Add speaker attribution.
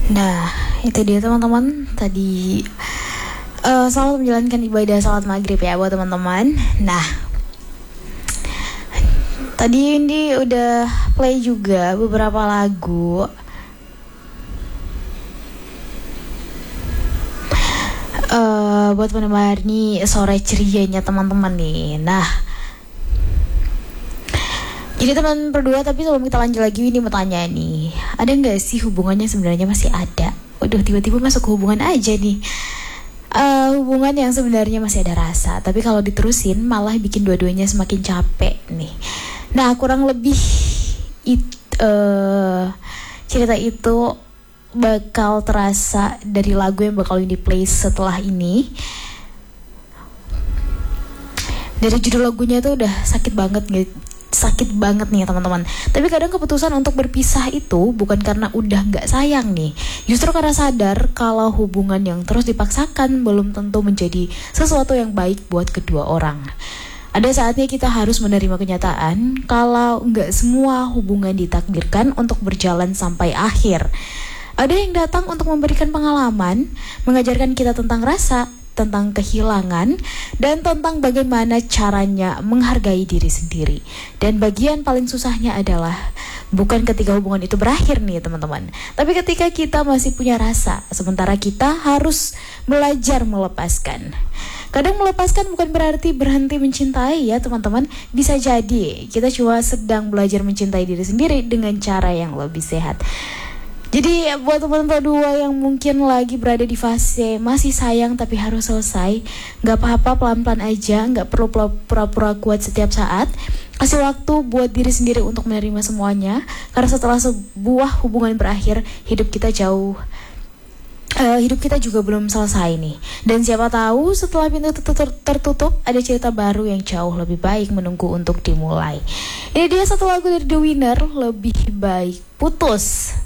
Speaker 1: Nah, itu dia teman-teman. Tadi selamat menjalankan ibadah salat maghrib ya buat teman-teman. Nah, tadi ini udah play juga beberapa lagu. Buat menemani sore cerianya teman-teman nih. Nah, jadi teman berdua, tapi sebelum kita lanjut lagi, ini mau tanya nih, ada nggak sih hubungannya sebenarnya masih ada? Waduh, tiba-tiba masuk ke hubungan aja nih. Hubungan yang sebenarnya masih ada rasa, tapi kalau diterusin malah bikin dua-duanya semakin capek nih. Nah, kurang lebih cerita itu bakal terasa dari lagu yang bakal di play setelah ini. Dari judul lagunya tuh udah sakit banget nih teman-teman. Tapi kadang keputusan untuk berpisah itu bukan karena udah gak sayang nih, justru karena sadar kalau hubungan yang terus dipaksakan belum tentu menjadi sesuatu yang baik buat kedua orang. Ada saatnya kita harus menerima kenyataan kalau gak semua hubungan ditakdirkan untuk berjalan sampai akhir. Ada yang datang untuk memberikan pengalaman, mengajarkan kita tentang rasa, tentang kehilangan, dan tentang bagaimana caranya menghargai diri sendiri. Dan bagian paling susahnya adalah bukan ketika hubungan itu berakhir nih teman-teman, tapi ketika kita masih punya rasa, sementara kita harus belajar melepaskan. Kadang melepaskan bukan berarti berhenti mencintai ya teman-teman. Bisa jadi kita cuma sedang belajar mencintai diri sendiri dengan cara yang lebih sehat. Jadi buat teman-teman berdua yang mungkin lagi berada di fase masih sayang tapi harus selesai, gak apa-apa, pelan-pelan aja, gak perlu pura-pura kuat setiap saat. Kasih waktu buat diri sendiri untuk menerima semuanya, karena setelah sebuah hubungan berakhir, hidup kita juga belum selesai nih. Dan siapa tahu setelah pintu tertutup, ada cerita baru yang jauh lebih baik menunggu untuk dimulai. Ini dia satu lagu dari The Winner, Lebih Baik Putus.